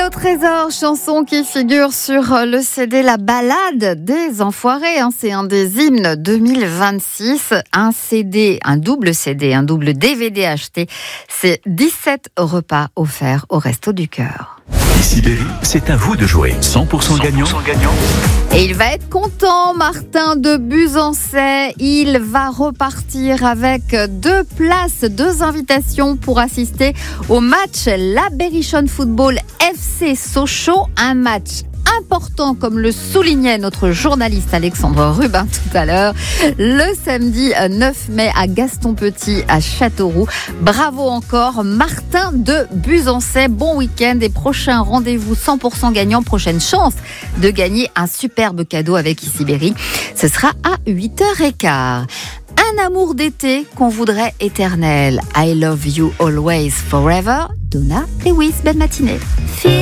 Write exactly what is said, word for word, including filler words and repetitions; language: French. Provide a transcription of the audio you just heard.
au trésor, chanson qui figure sur le C D La Ballade des Enfoirés. Hein, c'est un des hymnes deux mille vingt-six. Un C D, un double C D, un double D V D acheté. C'est dix-sept repas offerts au Resto du Cœur. Ici Berry, c'est à vous de jouer. cent pour cent gagnant. Et il va être content, Martin de Buzancais. Il va repartir avec deux places, deux invitations pour assister au match La Berrichonne Football F C Sochaux. Un match important, comme le soulignait notre journaliste Alexandre Rubin tout à l'heure, le samedi neuf mai à Gaston-Petit à Châteauroux. Bravo encore Martin de Buzancais, bon week-end et prochain rendez-vous cent pour cent gagnant, prochaine chance de gagner un superbe cadeau avec Ici Berry. Ce sera à huit heures quinze. Un amour d'été qu'on voudrait éternel. I love you always forever. Donna Lewis, belle matinée.